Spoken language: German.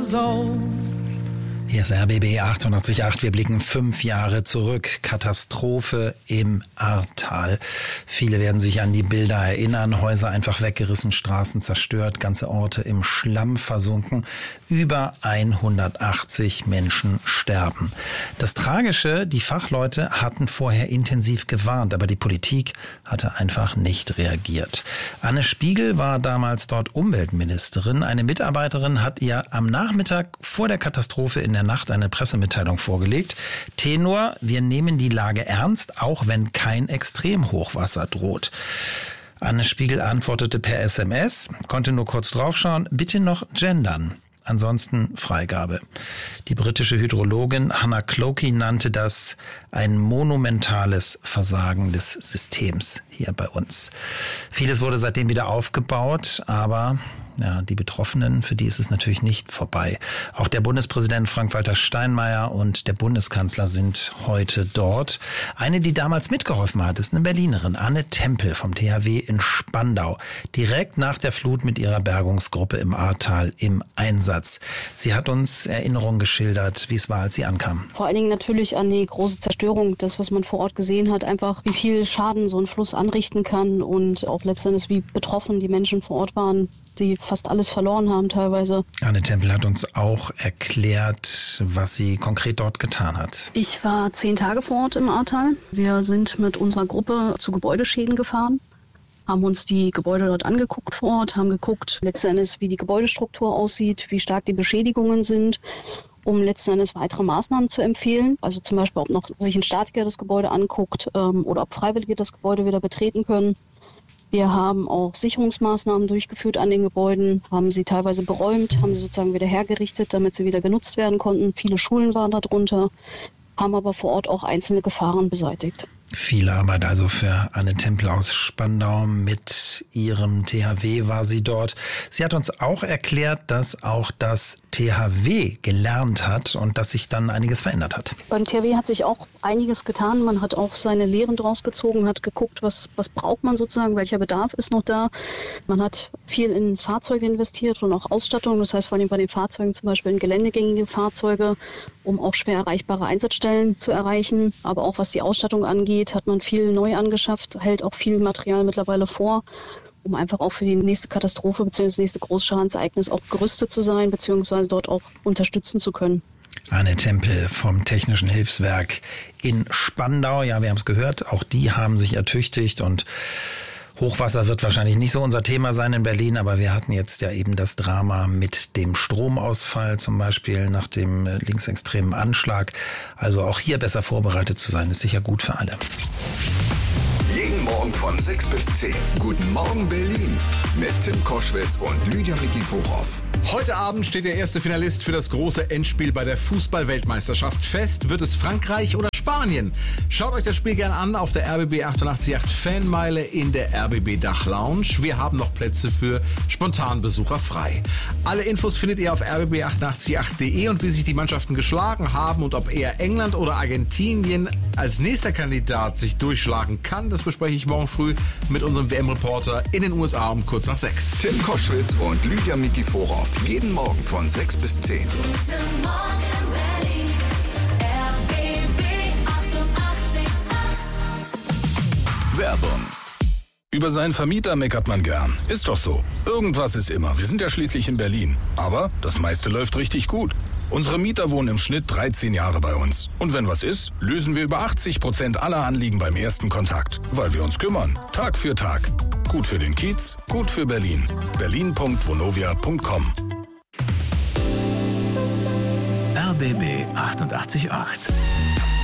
years old. Hier ist RBB 88.8. Wir blicken 5 Jahre zurück. Katastrophe im Ahrtal. Viele werden sich an die Bilder erinnern. Häuser einfach weggerissen, Straßen zerstört, ganze Orte im Schlamm versunken. Über 180 Menschen sterben. Das Tragische, die Fachleute hatten vorher intensiv gewarnt, aber die Politik hatte einfach nicht reagiert. Anne Spiegel war damals dort Umweltministerin. Eine Mitarbeiterin hat ihr am Nachmittag vor der Katastrophe in der Nacht eine Pressemitteilung vorgelegt. Tenor: Wir nehmen die Lage ernst, auch wenn kein Extremhochwasser droht. Anne Spiegel antwortete per SMS, konnte nur kurz draufschauen, bitte noch gendern. Ansonsten Freigabe. Die britische Hydrologin Hannah Clokey nannte das ein monumentales Versagen des Systems hier bei uns. Vieles wurde seitdem wieder aufgebaut, aber die Betroffenen, für die ist es natürlich nicht vorbei. Auch der Bundespräsident Frank-Walter Steinmeier und der Bundeskanzler sind heute dort. Eine, die damals mitgeholfen hat, ist eine Berlinerin, Anne Tempel vom THW in Spandau. Direkt nach der Flut mit ihrer Bergungsgruppe im Ahrtal im Einsatz. Sie hat uns Erinnerungen geschildert, wie es war, als sie ankam. Vor allen Dingen natürlich an die große Zerstörung, das, was man vor Ort gesehen hat, einfach wie viel Schaden so ein Fluss anrichten kann und auch letztendlich wie betroffen die Menschen vor Ort waren, die fast alles verloren haben teilweise. Anne Tempel hat uns auch erklärt, was sie konkret dort getan hat. Ich war 10 Tage vor Ort im Ahrtal. Wir sind mit unserer Gruppe zu Gebäudeschäden gefahren, haben uns die Gebäude dort angeguckt vor Ort, haben geguckt letzten Endes, wie die Gebäudestruktur aussieht, wie stark die Beschädigungen sind, um letzten Endes weitere Maßnahmen zu empfehlen. Also zum Beispiel, ob noch sich ein Statiker das Gebäude anguckt oder ob Freiwillige das Gebäude wieder betreten können. Wir haben auch Sicherungsmaßnahmen durchgeführt an den Gebäuden, haben sie teilweise beräumt, haben sie sozusagen wieder hergerichtet, damit sie wieder genutzt werden konnten. Viele Schulen waren darunter, haben aber vor Ort auch einzelne Gefahren beseitigt. Viel Arbeit also für Anne Tempel aus Spandau. Mit ihrem THW war sie dort. Sie hat uns auch erklärt, dass auch das THW gelernt hat und dass sich dann einiges verändert hat. Beim THW hat sich auch einiges getan. Man hat auch seine Lehren draus gezogen, hat geguckt, was braucht man sozusagen, welcher Bedarf ist noch da. Man hat viel in Fahrzeuge investiert und auch Ausstattung. Das heißt vor allem bei den Fahrzeugen zum Beispiel in geländegängige Fahrzeuge, um auch schwer erreichbare Einsatzstellen zu erreichen. Aber auch was die Ausstattung angeht, hat man viel neu angeschafft, hält auch viel Material mittlerweile vor, um einfach auch für die nächste Katastrophe bzw. das nächste Großschadensereignis auch gerüstet zu sein bzw. dort auch unterstützen zu können. Anne Tempel vom Technischen Hilfswerk in Spandau. Ja, wir haben es gehört, auch die haben sich ertüchtigt und Hochwasser wird wahrscheinlich nicht so unser Thema sein in Berlin, aber wir hatten jetzt ja eben das Drama mit dem Stromausfall zum Beispiel nach dem linksextremen Anschlag. Also auch hier besser vorbereitet zu sein, ist sicher gut für alle. Jeden Morgen von 6 bis 10. Guten Morgen Berlin mit Tim Koschwitz und Lydia Mikiforov. Heute Abend steht der erste Finalist für das große Endspiel bei der Fußball-Weltmeisterschaft fest. Wird es Frankreich oder Spanien? Schaut euch das Spiel gerne an auf der RBB 88.8 Fanmeile in der RBB Dach Lounge. Wir haben noch Plätze für Spontanbesucher frei. Alle Infos findet ihr auf rbb888.de und wie sich die Mannschaften geschlagen haben und ob eher England oder Argentinien als nächster Kandidat sich durchschlagen kann, das bespreche ich morgen früh mit unserem WM-Reporter in den USA um kurz nach 6. Tim Koschwitz und Lydia Mikiforov. Jeden Morgen von 6 bis 10. Guten Morgen Berlin, RBB 88.8. Werbung. Über seinen Vermieter meckert man gern. Ist doch so. Irgendwas ist immer. Wir sind ja schließlich in Berlin. Aber das meiste läuft richtig gut. Unsere Mieter wohnen im Schnitt 13 Jahre bei uns. Und wenn was ist, lösen wir über 80% aller Anliegen beim ersten Kontakt. Weil wir uns kümmern. Tag für Tag. Gut für den Kiez, gut für Berlin. berlin.vonovia.com. RBB 88.8